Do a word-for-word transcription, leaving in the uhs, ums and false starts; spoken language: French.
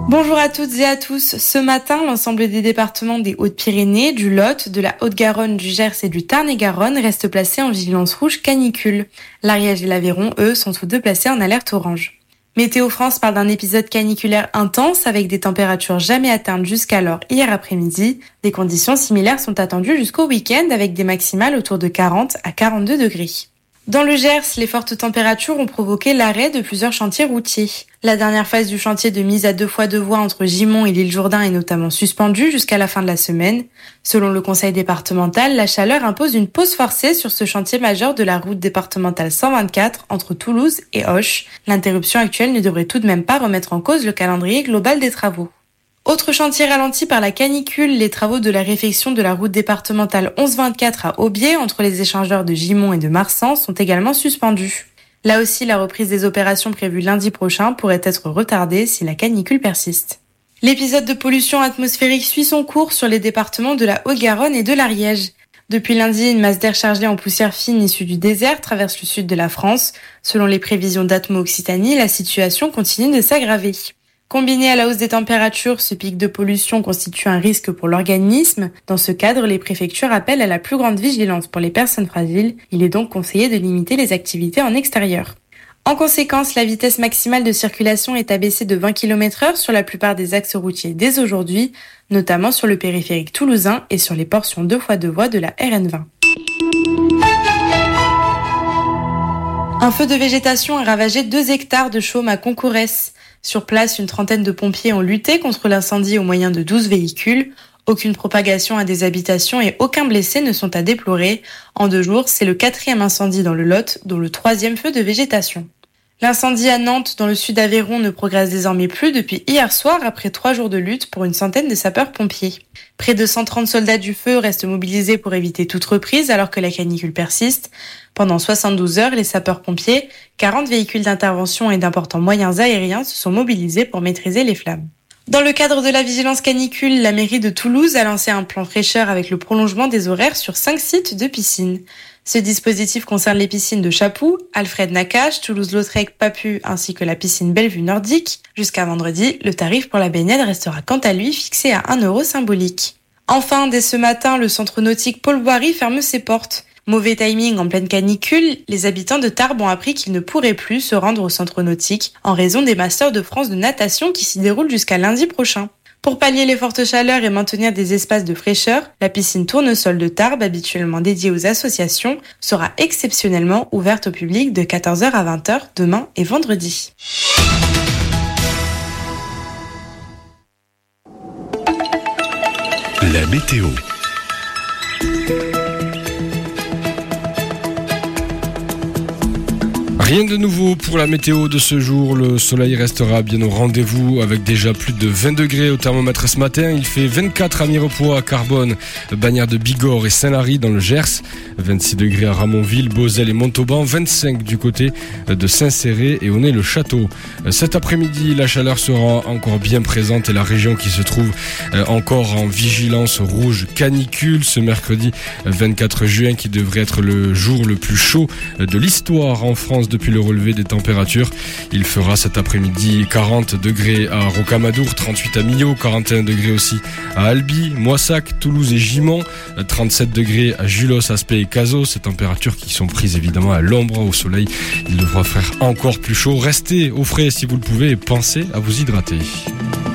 Bonjour à toutes et à tous. Ce matin, l'ensemble des départements des Hautes-Pyrénées, du Lot, de la Haute-Garonne, du Gers et du Tarn-et-Garonne restent placés en vigilance rouge canicule. L'Ariège et l'Aveyron, eux, sont tous deux placés en alerte orange. Météo France parle d'un épisode caniculaire intense avec des températures jamais atteintes jusqu'alors hier après-midi. Des conditions similaires sont attendues jusqu'au week-end avec des maximales autour de quarante à quarante-deux degrés. Dans le Gers, les fortes températures ont provoqué l'arrêt de plusieurs chantiers routiers. La dernière phase du chantier de mise à deux fois deux voies entre Gimont et l'île Jourdain est notamment suspendue jusqu'à la fin de la semaine. Selon le conseil départemental, la chaleur impose une pause forcée sur ce chantier majeur de la route départementale cent vingt-quatre entre Toulouse et Auch. L'interruption actuelle ne devrait tout de même pas remettre en cause le calendrier global des travaux. Autre chantier ralenti par la canicule, les travaux de la réfection de la route départementale onze vingt-quatre à Aubier entre les échangeurs de Gimont et de Marsan sont également suspendus. Là aussi, la reprise des opérations prévues lundi prochain pourrait être retardée si la canicule persiste. L'épisode de pollution atmosphérique suit son cours sur les départements de la Haute-Garonne et de l'Ariège. Depuis lundi, une masse d'air chargée en poussière fine issue du désert traverse le sud de la France. Selon les prévisions d'Atmo Occitanie, la situation continue de s'aggraver. Combiné à la hausse des températures, ce pic de pollution constitue un risque pour l'organisme. Dans ce cadre, les préfectures appellent à la plus grande vigilance pour les personnes fragiles. Il est donc conseillé de limiter les activités en extérieur. En conséquence, la vitesse maximale de circulation est abaissée de vingt kilomètres heure sur la plupart des axes routiers dès aujourd'hui, notamment sur le périphérique toulousain et sur les portions deux fois deux voies de la R N vingt. Un feu de végétation a ravagé deux hectares de chaume à Concourès. Sur place, une trentaine de pompiers ont lutté contre l'incendie au moyen de douze véhicules. Aucune propagation à des habitations et aucun blessé ne sont à déplorer. En deux jours, c'est le quatrième incendie dans le Lot, dont le troisième feu de végétation. L'incendie à Nantes, dans le sud d'Aveyron, ne progresse désormais plus depuis hier soir après trois jours de lutte pour une centaine de sapeurs-pompiers. Près de cent trente soldats du feu restent mobilisés pour éviter toute reprise alors que la canicule persiste. Pendant soixante-douze heures, les sapeurs-pompiers, quarante véhicules d'intervention et d'importants moyens aériens se sont mobilisés pour maîtriser les flammes. Dans le cadre de la vigilance canicule, la mairie de Toulouse a lancé un plan fraîcheur avec le prolongement des horaires sur cinq sites de piscines. Ce dispositif concerne les piscines de Chapoux, Alfred-Nakache, Toulouse-Lautrec, Papu ainsi que la piscine Bellevue Nordique. Jusqu'à vendredi, le tarif pour la baignade restera quant à lui fixé à un euro symbolique. Enfin, dès ce matin, le centre nautique Paul Boiry ferme ses portes. Mauvais timing en pleine canicule, les habitants de Tarbes ont appris qu'ils ne pourraient plus se rendre au centre nautique en raison des Masters de France de natation qui s'y déroulent jusqu'à lundi prochain. Pour pallier les fortes chaleurs et maintenir des espaces de fraîcheur, la piscine Tournesol de Tarbes, habituellement dédiée aux associations, sera exceptionnellement ouverte au public de quatorze heures à vingt heures demain et vendredi. La météo. Rien de nouveau pour la météo de ce jour, le soleil restera bien au rendez-vous avec déjà plus de vingt degrés au thermomètre ce matin. Il fait vingt-quatre à Mirepoix, à Carbone, Bagnères de Bigorre et Saint-Lary dans le Gers, vingt-six degrés à Ramonville, Beauzelle et Montauban, vingt-cinq du côté de Saint-Céré et Aunay-le-Château. Cet après-midi, la chaleur sera encore bien présente et la région qui se trouve encore en vigilance rouge canicule ce mercredi vingt-quatre juin qui devrait être le jour le plus chaud de l'histoire en France depuis le relevé des températures. Il fera cet après-midi quarante degrés à Rocamadour, trente-huit à Millau, quarante et un degrés aussi à Albi, Moissac, Toulouse et Gimont, trente-sept degrés à Julos, Aspet et Cazaux. Ces températures qui sont prises évidemment à l'ombre, au soleil. Il devra faire encore plus chaud. Restez au frais si vous le pouvez et pensez à vous hydrater.